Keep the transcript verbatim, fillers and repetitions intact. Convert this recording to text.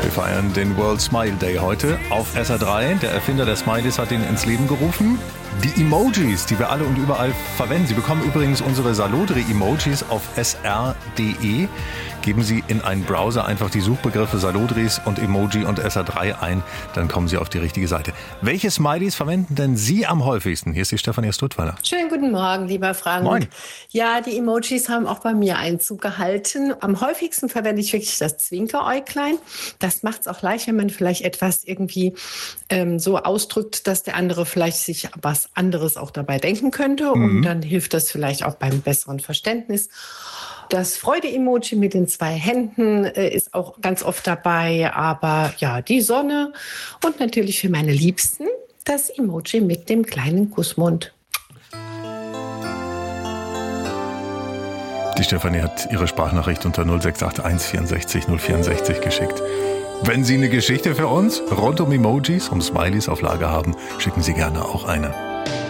Wir feiern den World Smile Day heute auf S R drei. Der Erfinder der Smileys hat ihn ins Leben gerufen. Die Emojis, die wir alle und überall verwenden. Sie bekommen übrigens unsere Salodri-Emojis auf S R punkt de. Geben Sie in einen Browser einfach die Suchbegriffe Salodris und Emoji und S R drei ein. Dann kommen Sie auf die richtige Seite. Welche Smileys verwenden denn Sie am häufigsten? Hier ist die Stefanie Stuttweiler. Schönen guten Morgen, lieber Frank. Moin. Ja, die Emojis haben auch bei mir Einzug gehalten. Am häufigsten verwende ich wirklich das Zwinkeräuglein. Das macht es auch leicht, wenn man vielleicht etwas irgendwie ähm, so ausdrückt, dass der andere vielleicht sich was anderes auch dabei denken könnte. Mhm. Und dann hilft das vielleicht auch beim besseren Verständnis. Das Freude-Emoji mit den zwei Händen äh, ist auch ganz oft dabei. Aber ja, die Sonne und natürlich für meine Liebsten das Emoji mit dem kleinen Kussmund. Die Stefanie hat ihre Sprachnachricht unter null sechs acht eins vierundsechzig null vierundsechzig geschickt. Wenn Sie eine Geschichte für uns rund um Emojis, um Smileys auf Lager haben, schicken Sie gerne auch eine.